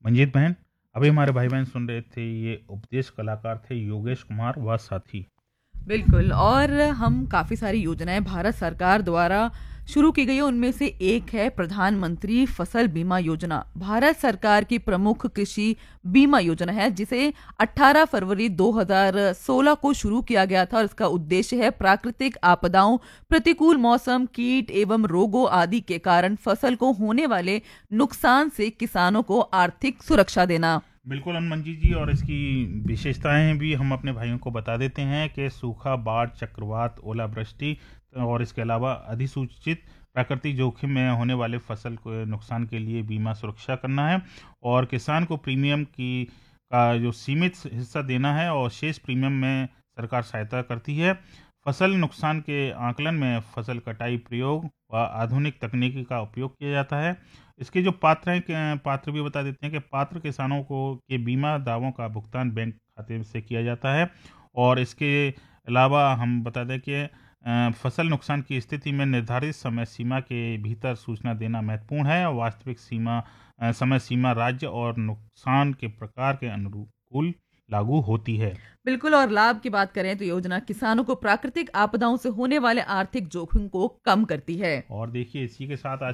मंजीत बहन, अभी हमारे भाई बहन सुन रहे थे, ये उपदेश कलाकार थे योगेश कुमार व साथी। बिल्कुल। और हम काफ़ी सारी योजनाएं भारत सरकार द्वारा शुरू की गई है, उनमें से एक है प्रधानमंत्री फसल बीमा योजना। भारत सरकार की प्रमुख कृषि बीमा योजना है, जिसे 18 फरवरी 2016 को शुरू किया गया था और इसका उद्देश्य है प्राकृतिक आपदाओं, प्रतिकूल मौसम, कीट एवं रोगों आदि के कारण फसल को होने वाले नुकसान से किसानों को आर्थिक सुरक्षा देना। बिल्कुल हनुमंजी जी, और इसकी विशेषताएं भी हम अपने भाइयों को बता देते हैं कि सूखा, बाढ़, चक्रवात, ओलावृष्टि और इसके अलावा अधिसूचित प्राकृतिक जोखिम में होने वाले फसल को नुकसान के लिए बीमा सुरक्षा करना है। और किसान को प्रीमियम की का जो सीमित हिस्सा देना है और शेष प्रीमियम में सरकार सहायता करती है। फसल नुकसान के आकलन में फसल कटाई प्रयोग व आधुनिक तकनीकी का उपयोग किया जाता है। इसके जो पात्र हैं पात्र भी बता देते हैं कि पात्र किसानों को के बीमा दावों का भुगतान बैंक खाते से किया जाता है। और इसके अलावा हम बता दें कि फसल नुकसान की स्थिति में निर्धारित समय सीमा के भीतर सूचना देना महत्वपूर्ण है और वास्तविक समय सीमा राज्य और नुकसान के प्रकार के अनुकूल लागू होती है। बिल्कुल। और लाभ की बात करें तो योजना किसानों को प्राकृतिक आपदाओं से होने वाले आर्थिक जोखिम को कम करती है। और देखिए, इसी के साथ आज